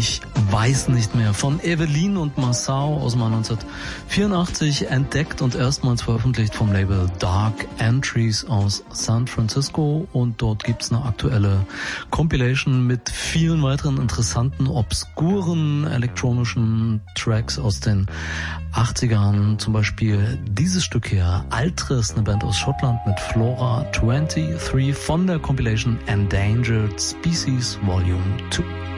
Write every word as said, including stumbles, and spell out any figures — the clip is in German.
Ich weiß nicht mehr. Von Evelyn und Massau aus dem Jahr neunzehnhundertvierundachtzig, entdeckt und erstmals veröffentlicht vom Label Dark Entries aus San Francisco. Und dort gibt's eine aktuelle Compilation mit vielen weiteren interessanten, obskuren elektronischen Tracks aus den achtzigern. Zum Beispiel dieses Stück hier, Altres, eine Band aus Schottland mit Flora dreiundzwanzig von der Compilation Endangered Species Volume zwei.